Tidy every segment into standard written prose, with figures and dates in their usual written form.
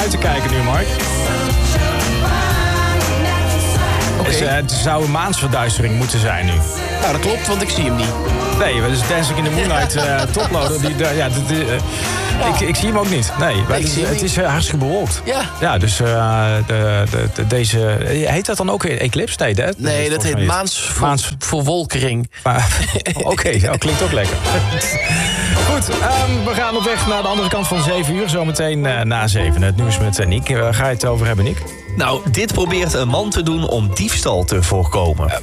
uit te kijken nu, Mark. Oké. Het zou een maansverduistering moeten zijn nu. Nou, dat klopt, want ik zie hem niet. Nee, dat is Dancing in the Moonlight toploader. Ik zie hem ook niet. Nee, maar het is hartstikke bewolkt. Ja. Ja, dus deze... Heet dat dan ook Eclipse? Nee, Dat heet maansverwolkering. Oké, klinkt ook lekker. Goed, we gaan op weg naar de andere kant van 7 uur. Zometeen na 7. Het nieuws met Nick. Waar ga je het over hebben, Nick? Nou, dit probeert een man te doen om diefstal te voorkomen.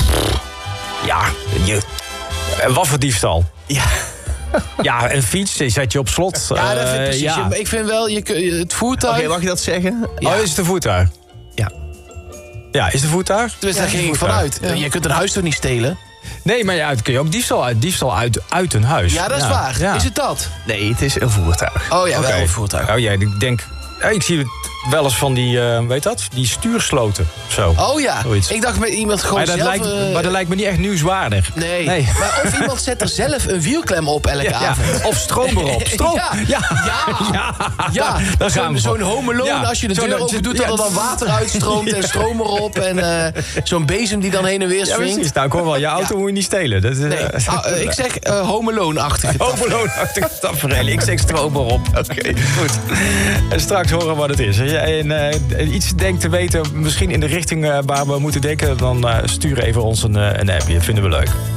Wat voor diefstal? Ja. Ja, een fiets, die zet je op slot. Ja, dat vind ik precies. Ja. Ik vind wel, het voertuig... Oké, mag je dat zeggen? Ja. Oh, is het een voertuig? Ja. Ja, is het een voertuig? Dus daar ging ik vanuit. Ja. Je kunt een huis toch niet stelen? Nee, maar ja, kun je ook diefstal uit een huis. Ja, dat is waar. Ja. Is het dat? Nee, het is een voertuig. Oh ja, wel Oké. een voertuig. Oh ja, ik denk... ik zie het wel eens van die, weet dat? Die stuursloten. Zo. Oh ja, Zoiets. ik dacht met iemand gewoon Maar dat lijkt me niet echt nieuwswaardig. Nee. Maar of iemand zet er zelf een wielklem op elke avond. Of stroom erop. Stroom. Ja. Daar gaan we Zo'n Home Alone, als je de deur open doet... dat er dan water uitstroomt en stroom erop. En zo'n bezem die dan heen en weer Ja, swingt. precies. Nou, ik hoor wel, je auto moet je niet stelen. Dat, Nee, ik zeg Home Alone-achtige Home Alone-achtige tafereel. Ik zeg stroom erop. Oké, goed. En straks horen we wat het is. Als je iets denkt te weten, misschien in de richting waar we moeten denken... dan stuur even ons een appje. Dat vinden we leuk.